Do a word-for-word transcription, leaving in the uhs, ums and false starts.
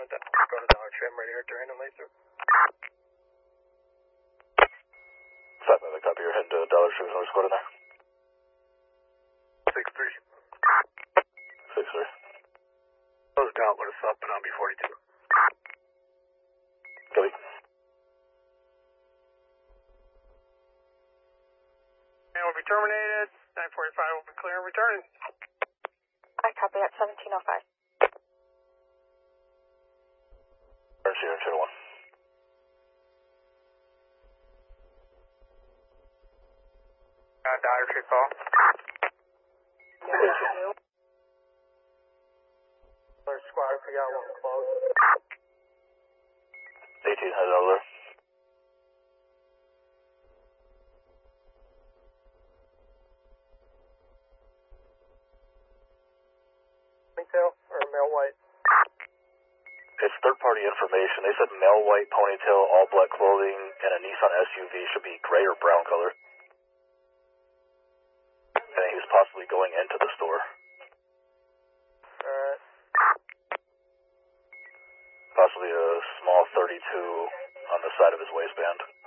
at that. Go to Dollar Tree. I'm ready to turn and laser. Five by the copy. You're heading to Dollar Tree. North Squad in there. Six three. Six three. Closed out. Let us up and on B forty-two. Copy. And will be terminated. nine forty-five will be clear and returning. I copy at seventeen oh five. Turn zero two one. Uh, Dollar Tree call. Dollar Squad, if we got one close. eighteen headed over there. Ponytail or male white? It's third-party information. They said male white ponytail, all black clothing, and a Nissan S U V should be gray or brown color. And he was possibly going into the store. Alright. Possibly a small thirty-two on the side of his waistband.